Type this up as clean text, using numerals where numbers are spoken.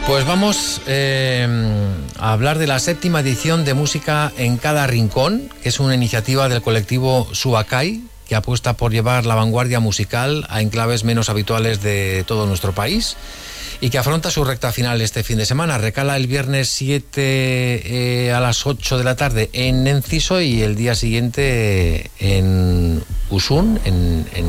Pues vamos a hablar de la 7ª edición de Música en cada Rincón, que es una iniciativa del colectivo Suacay, que apuesta por llevar la vanguardia musical a enclaves menos habituales de todo nuestro país y que afronta su recta final este fin de semana. Recala el viernes 7 a las 8 de la tarde en Enciso y el día siguiente en Usun, en